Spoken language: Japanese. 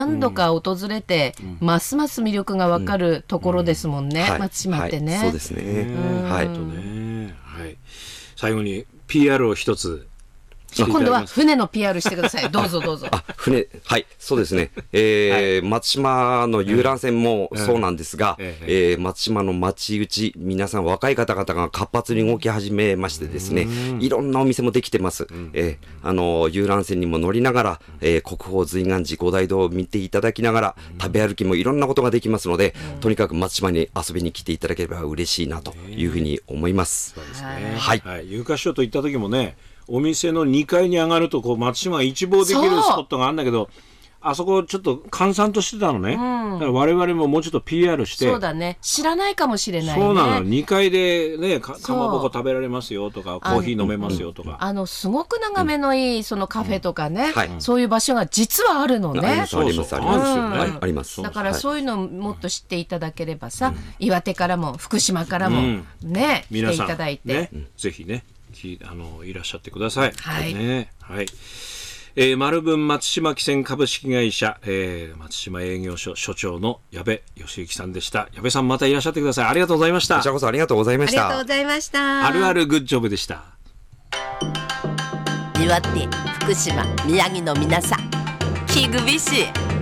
何度か訪れて、ますます魅力がわかるところですもんね、松島ってね。 そうですね。はい。 最後に PR を一つ。 今度は船の PR してください。どうぞどうぞ。 船、はい、そうですね。松島の遊覧船もそうなんですが、松島の町内、皆さん若い方々が活発に動き始めましてですね、いろんなお店もできてます。遊覧船にも乗りながら、国宝随願寺五大堂を見ていただきながら、食べ歩きもいろんなことができますので、とにかく松島に遊びに来ていただければ嬉しいなというふうに思います。 そうですね。はい。有価所と行った時もね、お店の2階に上がるとこう松島が一望できるスポットがあるんだけど、あそこちょっと閑散としてたのね、だから我々ももうちょっと PR して。 そうだね、知らないかもしれないね。 そうなの、2階でね、かまぼこ食べられますよとか、コーヒー飲めますよとか、 すごく眺めのいいそのカフェとかね、そういう場所が実はあるのね。 ありますありますあります。 だからそういうのをもっと知っていただければさ、岩手からも福島からもね、来ていただいて、 ぜひね、いらっしゃってください。 はい。 はい。丸文松島汽船株式会社、松島営業所所長の矢部義之さんでした。矢部さん、またいらっしゃってください。ありがとうございました。 こちらこそありがとうございました。 ありがとうございました。 あるあるグッジョブでした。 岩手、福島、宮城の皆さん、キグビシ